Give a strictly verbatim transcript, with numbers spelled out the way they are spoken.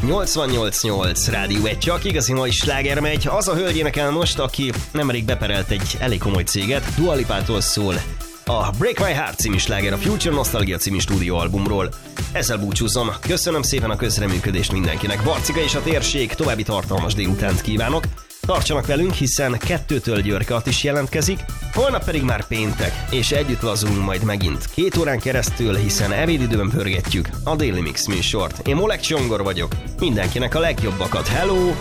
nyolcvannyolc nyolc Rádió egy, csak igazi mai sláger megy. Az a hölgy énekel most, aki nemrég beperelt egy elég komoly céget. Dua Lipától szól a Break My Heart című sláger a Future Nostalgia című stúdióalbumról. Ezzel búcsúzom. Köszönöm szépen a közreműködést mindenkinek. Barcika és a térség, további tartalmas délutánt kívánok. Tartsanak velünk, hiszen kettőtől Györke is jelentkezik, holnap pedig már péntek, és együtt lazulunk majd megint két órán keresztül, hiszen ebédidőben pörgetjük a Daily Mix műsort. Én Molek Csongor vagyok, mindenkinek a legjobbakat, hello!